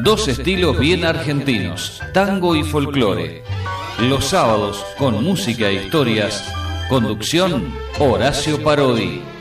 Dos estilos bien argentinos, tango y folclore. Los sábados con música e historias. Conducción, Horacio Parodi.